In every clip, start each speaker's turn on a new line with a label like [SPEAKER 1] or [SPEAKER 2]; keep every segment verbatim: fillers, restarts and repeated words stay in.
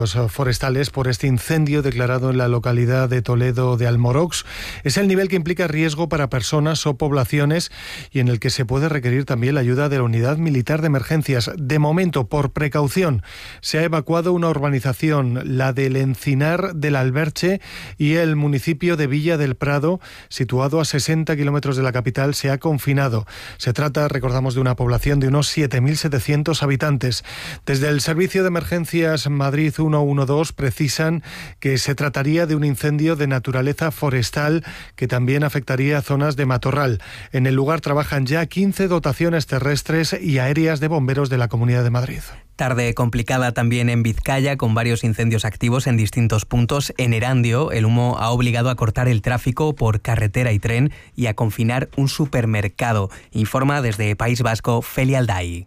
[SPEAKER 1] forestales por este incendio declarado en la localidad de Toledo de Almorox. Es el nivel que implica riesgo para personas o poblaciones y en el que se puede requerir también la ayuda de la Unidad Militar de Emergencias. De momento, por precaución, se ha evacuado una urbanización, la del Encinar del Alberche, y el municipio de Villa del Prado, situado a sesenta kilómetros de la capital, se ha confinado. Se trata, recordamos, de una población de unos siete mil setecientos habitantes. Desde el Servicio de Emergencias Madrid ciento doce precisan que se trataría de un incendio de naturaleza forestal que también afectaría a zonas de matorral. En el lugar trabajan ya quince dotaciones terrestres y aéreas de bomberos de la Comunidad de Madrid.
[SPEAKER 2] Tarde complicada también en Vizcaya, con varios incendios activos en distintos puntos. En Erandio, el humo ha obligado a cortar el tráfico por carretera y tren y a confinar un supermercado. Informa desde País Vasco Feli Alday.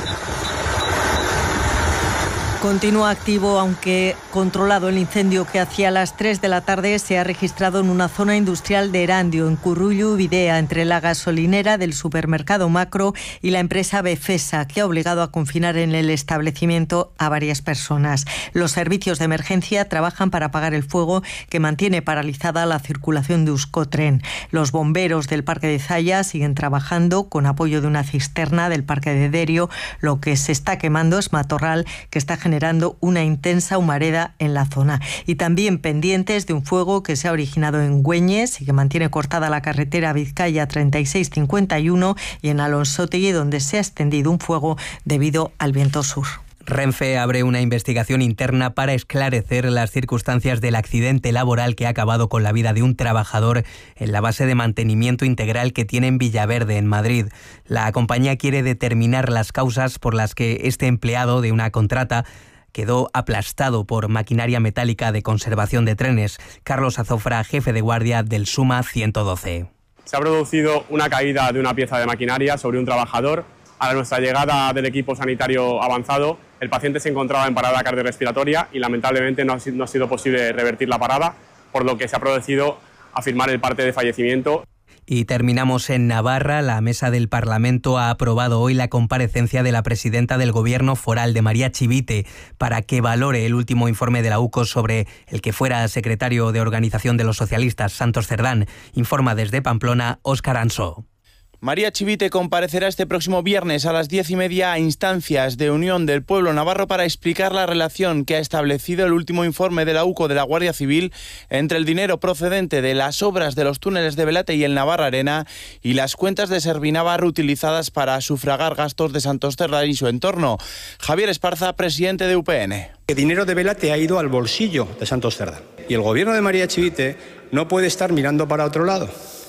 [SPEAKER 3] Continúa activo, aunque controlado, el incendio que hacia las tres de la tarde se ha registrado en una zona industrial de Erandio, en Currullu Bidea, entre la gasolinera del supermercado Macro y la empresa Befesa, que ha obligado a confinar en el establecimiento a varias personas. Los servicios de emergencia trabajan para apagar el fuego que mantiene paralizada la circulación de Euskotren. Los bomberos del Parque de Zaya siguen trabajando con apoyo de una cisterna del Parque de Derio. Lo que se está quemando es matorral que está generando generando una intensa humareda en la zona. Y también pendientes de un fuego que se ha originado en Güeñes y que mantiene cortada la carretera Vizcaya treinta y seis cincuenta y uno y en Alonsotegui, donde se ha extendido un fuego debido al viento sur.
[SPEAKER 2] Renfe abre una investigación interna para esclarecer las circunstancias del accidente laboral que ha acabado con la vida de un trabajador en la base de mantenimiento integral que tiene en Villaverde, en Madrid. La compañía quiere determinar las causas por las que este empleado de una contrata quedó aplastado por maquinaria metálica de conservación de trenes. Carlos Azofra, jefe de guardia del SUMA ciento doce.
[SPEAKER 4] Se ha producido una caída de una pieza de maquinaria sobre un trabajador. A nuestra llegada del equipo sanitario avanzado, el paciente se encontraba en parada cardiorrespiratoria y lamentablemente no ha, no ha sido posible revertir la parada, por lo que se ha producido afirmar el parte de fallecimiento.
[SPEAKER 2] Y terminamos en Navarra. La Mesa del Parlamento ha aprobado hoy la comparecencia de la presidenta del Gobierno foral, de María Chivite, para que valore el último informe de la U C O sobre el que fuera secretario de Organización de los Socialistas, Santos Cerdán. Informa desde Pamplona, Óscar Ansó.
[SPEAKER 5] María Chivite comparecerá este próximo viernes a las diez y media a instancias de Unión del Pueblo Navarro para explicar la relación que ha establecido el último informe de la U C O de la Guardia Civil entre el dinero procedente de las obras de los túneles de Belate y el Navarra Arena y las cuentas de Servinavar utilizadas para sufragar gastos de Santos Cerdán y su entorno. Javier Esparza, presidente de U P N.
[SPEAKER 6] El dinero de Belate ha ido al bolsillo de Santos Cerdán y el gobierno de María Chivite no puede estar mirando para otro lado.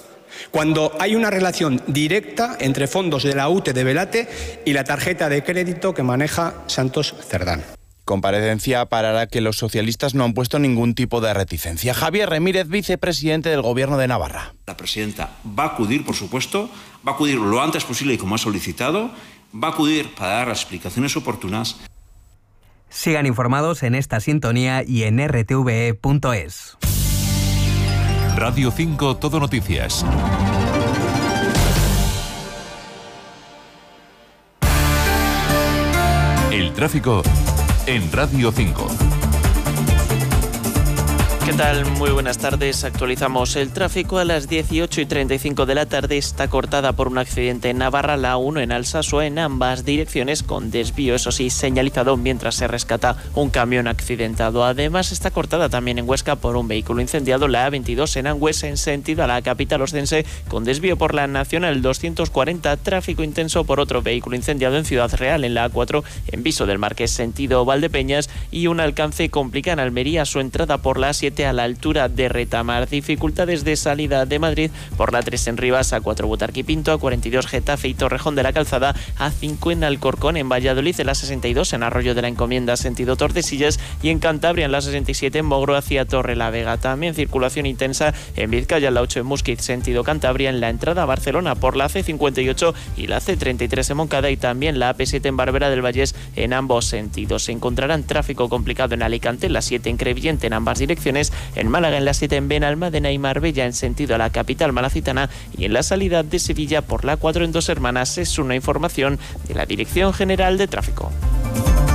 [SPEAKER 6] Cuando hay una relación directa entre fondos de la U T E de Belate y la tarjeta de crédito que maneja Santos Cerdán.
[SPEAKER 5] Comparecencia para la que los socialistas no han puesto ningún tipo de reticencia. Javier Remírez, vicepresidente del Gobierno de Navarra.
[SPEAKER 7] La presidenta va a acudir, por supuesto, va a acudir lo antes posible y como ha solicitado, va a acudir para dar las explicaciones oportunas.
[SPEAKER 2] Sigan informados en esta sintonía y en r t v e punto es.
[SPEAKER 8] Radio cinco Todo Noticias. El tráfico en Radio cinco.
[SPEAKER 9] ¿Qué tal? Muy buenas tardes. Actualizamos el tráfico a las dieciocho y treinta y cinco de la tarde. Está cortada por un accidente en Navarra, la A uno en Alsasua, en ambas direcciones, con desvío, eso sí, señalizado, mientras se rescata un camión accidentado. Además, está cortada también en Huesca por un vehículo incendiado, la A veintidós en Angües, en sentido a la capital oscense, con desvío por la Nacional doscientos cuarenta, tráfico intenso por otro vehículo incendiado en Ciudad Real, en la A cuatro, en Viso del Marqués, sentido Valdepeñas, y un alcance complica en Almería su entrada por la A siete a la altura de Retamar. Dificultades de salida de Madrid por la tres en Rivas, A cuatro Butarque y Pinto, A cuarenta y dos Getafe y Torrejón de la Calzada, A cinco en Alcorcón, en Valladolid, en la sesenta y dos en Arroyo de la Encomienda, sentido Tordesillas, y en Cantabria, en la sesenta y siete en Mogro hacia Torrelavega. También circulación intensa en Vizcaya, en la ocho en Musquiz, sentido Cantabria, en la entrada a Barcelona por la C cincuenta y ocho y la C treinta y tres en Moncada, y también la A P siete en Barbera del Vallés, en ambos sentidos. Se encontrarán tráfico complicado en Alicante, en la siete en Crevillente, en ambas direcciones, en Málaga, en la siete en Benalmádena y Marbella, en sentido a la capital malacitana, y en la salida de Sevilla por la cuatro en Dos Hermanas. Es una información de la Dirección General de Tráfico.